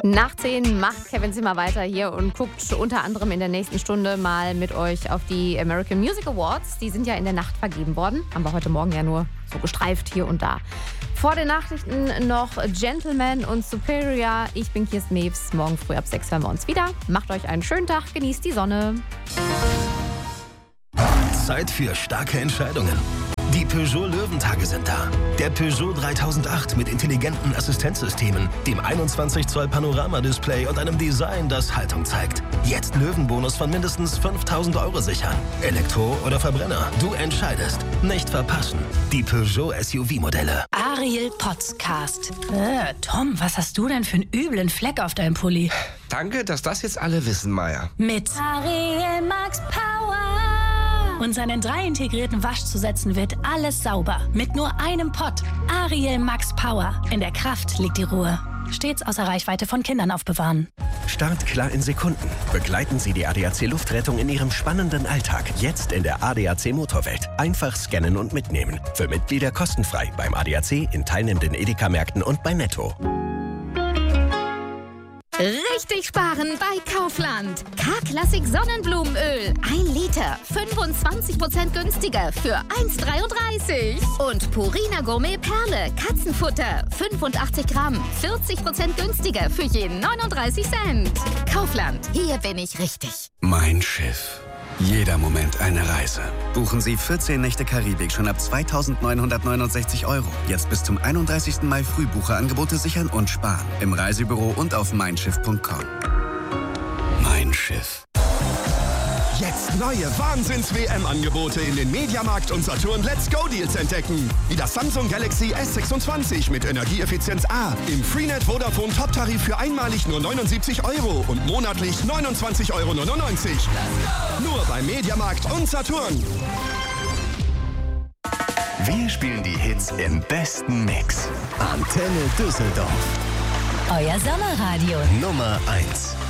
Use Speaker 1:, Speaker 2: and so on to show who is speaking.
Speaker 1: Nach 10 macht Kevin Zimmer weiter hier und guckt unter anderem in der nächsten Stunde mal mit euch auf die American Music Awards. Die sind ja in der Nacht vergeben worden. Haben wir heute Morgen ja nur so gestreift hier und da. Vor den Nachrichten noch Gentleman und Superior. Ich bin Kirsten Mewes. Morgen früh ab 6 hören wir uns wieder. Macht euch einen schönen Tag, genießt die Sonne.
Speaker 2: Zeit für starke Entscheidungen. Die Peugeot Löwentage sind da. Der Peugeot 3008 mit intelligenten Assistenzsystemen, dem 21 Zoll Panoramadisplay und einem Design, das Haltung zeigt. Jetzt Löwenbonus von mindestens 5.000 € sichern. Elektro oder Verbrenner, du entscheidest. Nicht verpassen. Die Peugeot SUV-Modelle.
Speaker 3: Ariel Podcast. Tom, was hast du denn für einen üblen Fleck auf deinem Pulli?
Speaker 4: Danke, dass das jetzt alle wissen, Maya.
Speaker 3: Mit Ariel Max Power. Und seinen 3 integrierten Waschzusätzen wird alles sauber. Mit nur einem Pott. Ariel Max Power. In der Kraft liegt die Ruhe. Stets außer Reichweite von Kindern aufbewahren.
Speaker 5: Start klar in Sekunden. Begleiten Sie die ADAC Luftrettung in Ihrem spannenden Alltag. Jetzt in der ADAC Motorwelt. Einfach scannen und mitnehmen. Für Mitglieder kostenfrei beim ADAC, in teilnehmenden Edeka-Märkten und bei Netto.
Speaker 6: Richtig sparen bei Kaufland. K-Klassik Sonnenblumenöl. 1 Liter. 25% günstiger für 1,33. Und Purina Gourmet Perle. Katzenfutter. 85 Gramm. 40% günstiger für je 39 Cent. Kaufland. Hier bin ich richtig.
Speaker 7: Mein Schiff. Jeder Moment eine Reise. Buchen Sie 14 Nächte Karibik schon ab 2.969 €. Jetzt bis zum 31. Mai Frühbucherangebote sichern und sparen. Im Reisebüro und auf meinschiff.com. Mein Schiff.
Speaker 8: Jetzt neue Wahnsinns-WM-Angebote in den Mediamarkt und Saturn Let's Go Deals entdecken. Wie das Samsung Galaxy S26 mit Energieeffizienz A. Im Freenet Vodafone Top-Tarif für einmalig nur 79 € und monatlich 29,99 €. Nur beim Mediamarkt und Saturn.
Speaker 2: Wir spielen die Hits im besten Mix. Antenne Düsseldorf.
Speaker 3: Euer Sommerradio.
Speaker 2: Nummer 1.